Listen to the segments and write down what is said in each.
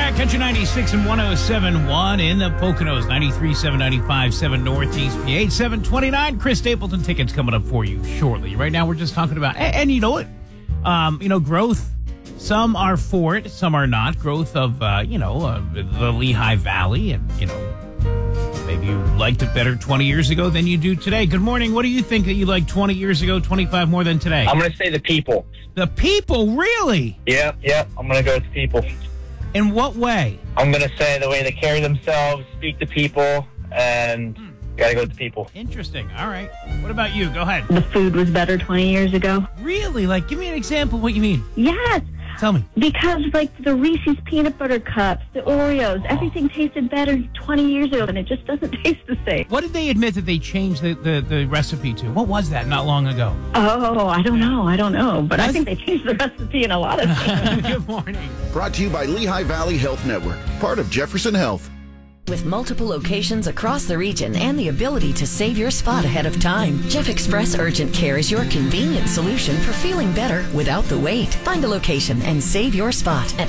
back. Country 96 and 107.1 in the Poconos. 93.7, 95.7 Northeast PA. 729. Chris Stapleton tickets coming up for you shortly. Right now, we're just talking about, and you know what? Growth. Some are for it, some are not. Growth of, the Lehigh Valley. And, maybe you liked it better 20 years ago than you do today. Good morning. What do you think that you liked 20 years ago, 25 more than today? I'm going to say the people. The people, really? Yep. I'm going to go with the people. In what way? I'm going to say the way they carry themselves, speak to people, and got to go with the people. Interesting. All right. What about you? Go ahead. The food was better 20 years ago. Really? Like, give me an example of what you mean. Yes. Tell me. Because, the Reese's peanut butter cups, the Oreos, everything tasted better 20 years ago, and it just doesn't taste the same. What did they admit that they changed the recipe to? What was that not long ago? Oh, I don't know. But I think they changed the recipe in a lot of things. Good morning. Brought to you by Lehigh Valley Health Network, part of Jefferson Health. With multiple locations across the region and the ability to save your spot ahead of time, Jeff Express Urgent Care is your convenient solution for feeling better without the wait. Find a location and save your spot at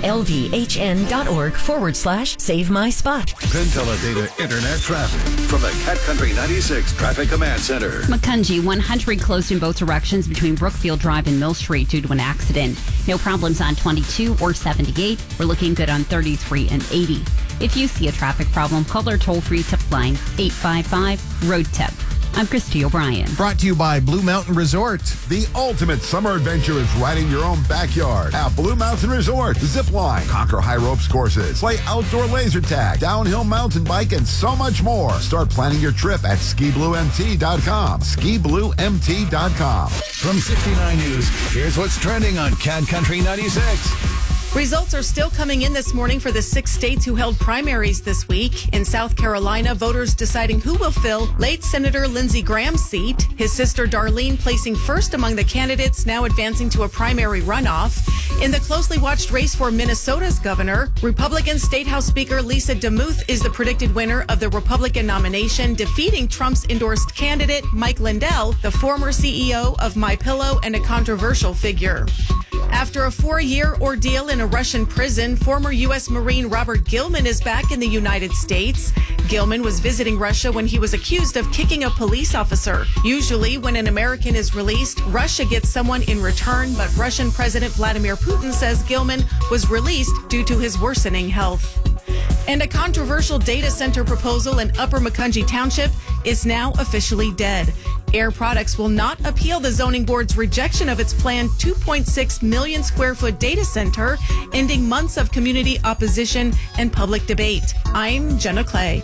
lvhn.org/save my spot. Penn Teledata Internet traffic from the Cat Country 96 Traffic Command Center. Macungie 100 closed in both directions between Brookfield Drive and Mill Street due to an accident. No problems on 22 or 78. We're looking good on 33 and 80. If you see a traffic problem, call our toll-free tip line, 855-ROAD-TIP. I'm Christy O'Brien. Brought to you by Blue Mountain Resort. The ultimate summer adventure is right in your own backyard at Blue Mountain Resort. Zip line, conquer high ropes courses, play outdoor laser tag, downhill mountain bike, and so much more. Start planning your trip at skibluemt.com. skibluemt.com. From 69 News, here's what's trending on Cat Country 96. Results are still coming in this morning for the 6 states who held primaries this week. In South Carolina, voters deciding who will fill late Senator Lindsey Graham's seat. His sister Darlene placing first among the candidates, now advancing to a primary runoff. In the closely watched race for Minnesota's governor, Republican State House Speaker Lisa DeMuth is the predicted winner of the Republican nomination, defeating Trump's endorsed candidate Mike Lindell, the former CEO of MyPillow and a controversial figure. After a 4-year ordeal in a Russian prison, former U.S. Marine Robert Gilman is back in the United States. Gilman was visiting Russia when he was accused of kicking a police officer. Usually, when an American is released, Russia gets someone in return, but Russian President Vladimir Putin says Gilman was released due to his worsening health. And a controversial data center proposal in Upper Macungie Township is now officially dead. Air Products will not appeal the zoning board's rejection of its planned 2.6 million square foot data center, ending months of community opposition and public debate. I'm Jenna Clay.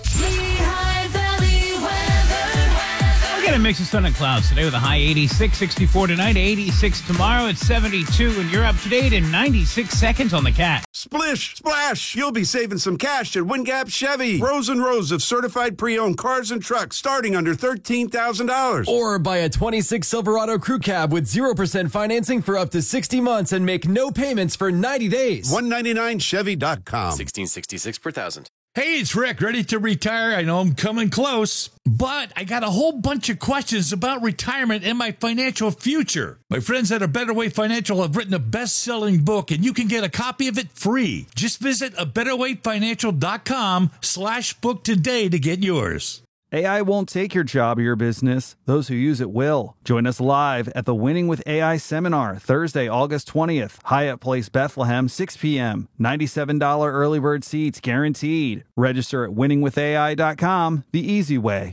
We're going to mix of sun and clouds today with a high 86, 64 tonight, 86 tomorrow. It's 72, and you're up to date in 96 seconds on the Cat. Splish, splash. You'll be saving some cash at Wingap Chevy. Rows and rows of certified pre-owned cars and trucks starting under $13,000. Or buy a 26 Silverado Crew Cab with 0% financing for up to 60 months and make no payments for 90 days. 199chevy.com. $1,666 per thousand. Hey, it's Rick, ready to retire. I know I'm coming close, but I got a whole bunch of questions about retirement and my financial future. My friends at A Better Way Financial have written a best-selling book, and you can get a copy of it free. Just visit abetterwayfinancial.com/book today to get yours. AI won't take your job or your business. Those who use it will. Join us live at the Winning with AI seminar, Thursday, August 20th, Hyatt Place, Bethlehem, 6 p.m. $97 early bird seats guaranteed. Register at winningwithai.com, the easy way.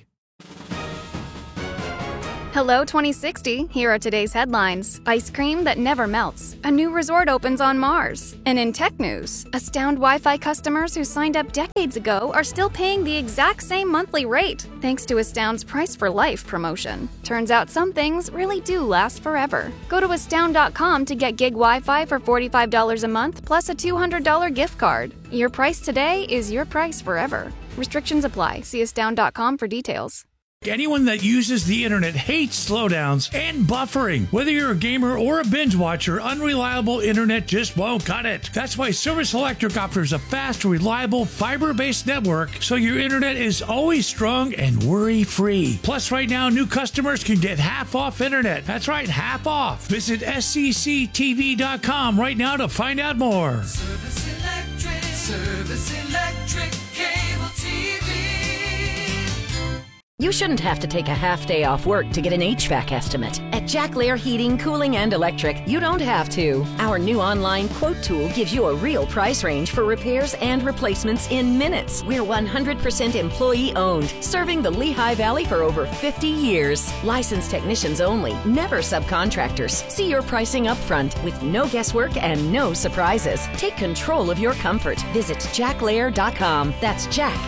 Hello 2060, here are today's headlines. Ice cream that never melts. A new resort opens on Mars. And in tech news, Astound Wi-Fi customers who signed up decades ago are still paying the exact same monthly rate, thanks to Astound's Price for Life promotion. Turns out some things really do last forever. Go to astound.com to get gig Wi-Fi for $45 a month plus a $200 gift card. Your price today is your price forever. Restrictions apply. See astound.com for details. Anyone that uses the internet hates slowdowns and buffering. Whether you're a gamer or a binge watcher, unreliable internet just won't cut it. That's why Service Electric offers a fast, reliable, fiber-based network so your internet is always strong and worry-free. Plus, right now, new customers can get half off internet. That's right, half off. Visit scctv.com right now to find out more. Service Electric. Service Electric Cable TV. You shouldn't have to take a half day off work to get an HVAC estimate. At Jack Lair Heating, Cooling, and Electric, you don't have to. Our new online quote tool gives you a real price range for repairs and replacements in minutes. We're 100% employee owned, serving the Lehigh Valley for over 50 years. Licensed technicians only, never subcontractors. See your pricing up front with no guesswork and no surprises. Take control of your comfort. Visit jacklair.com. That's Jack,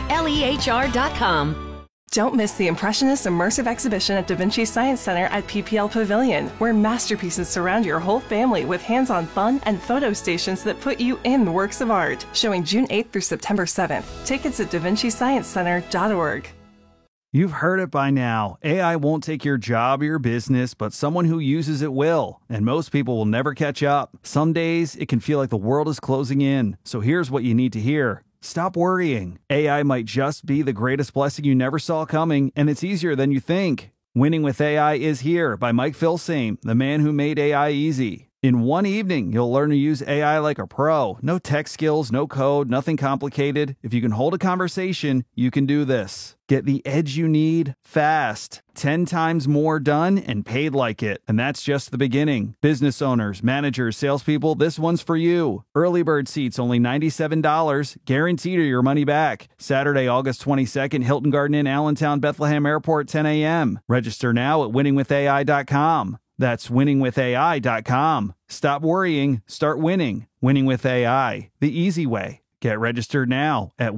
Lehr.com. Don't miss the Impressionist Immersive Exhibition at Da Vinci Science Center at PPL Pavilion, where masterpieces surround your whole family with hands-on fun and photo stations that put you in the works of art. Showing June 8th through September 7th. Tickets at davincisciencecenter.org. You've heard it by now. AI won't take your job or your business, but someone who uses it will. And most people will never catch up. Some days, it can feel like the world is closing in. So here's what you need to hear. Stop worrying. AI might just be the greatest blessing you never saw coming, and it's easier than you think. Winning with AI is here by Mike Filsaime, the man who made AI easy. In one evening, you'll learn to use AI like a pro. No tech skills, no code, nothing complicated. If you can hold a conversation, you can do this. Get the edge you need fast. 10 times more done and paid like it. And that's just the beginning. Business owners, managers, salespeople, this one's for you. Early bird seats only $97. Guaranteed or your money back. Saturday, August 22nd, Hilton Garden Inn, Allentown, Bethlehem Airport, 10 a.m. Register now at winningwithai.com. That's winningwithai.com. Stop worrying, start winning. Winning with AI, the easy way. Get registered now at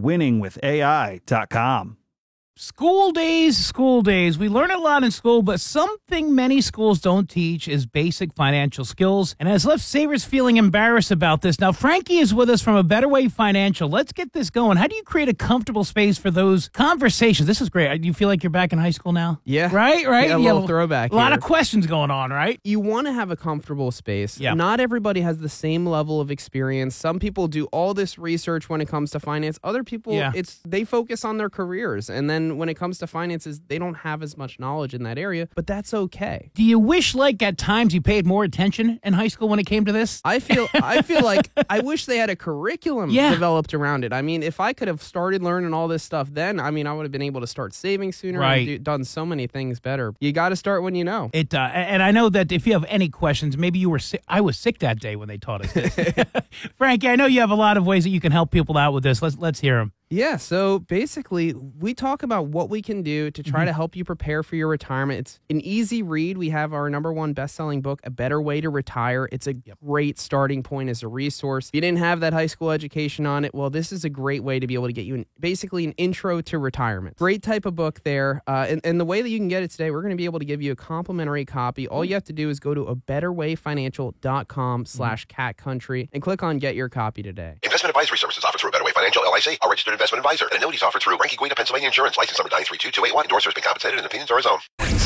winningwithai.com. School days. We learn a lot in school, but something many schools don't teach is basic financial skills, and has left savers feeling embarrassed about this. Now, Frankie is with us from A Better Way Financial. Let's get this going. How do you create a comfortable space for those conversations? This is great. Do you feel like you're back in high school now? Yeah. Right? Yeah, a little throwback. A lot of questions going on, right? You want to have a comfortable space. Yeah. Not everybody has the same level of experience. Some people do all this research when it comes to finance. Other people, they focus on their careers, and then when it comes to finances, they don't have as much knowledge in that area, but that's okay. Do you wish, like, at times you paid more attention in high school when it came to this? I feel like I wish they had a curriculum developed around it. I mean, if I could have started learning all this stuff then, I mean, I would have been able to start saving sooner and done so many things better. You got to start when you know. And I know that if you have any questions, maybe you were sick. I was sick that day when they taught us this. Frankie, I know you have a lot of ways that you can help people out with this. Let's hear them. Yeah, so basically, we talk about what we can do to try to help you prepare for your retirement. It's an easy read. We have our #1 best-selling book, A Better Way to Retire. It's a great starting point as a resource. If you didn't have that high school education on it, well, this is a great way to be able to get you basically an intro to retirement. Great type of book there. And the way that you can get it today, we're going to be able to give you a complimentary copy. All you have to do is go to abetterwayfinancial.com/catcountry and click on Get Your Copy today. Investment advisory services offered through A Better Way Financial, LIC, a registered investment advisor, and annuities offered through Ranky Guida, Pennsylvania Insurance, license number 932281. Endorsers been compensated and opinions are his own.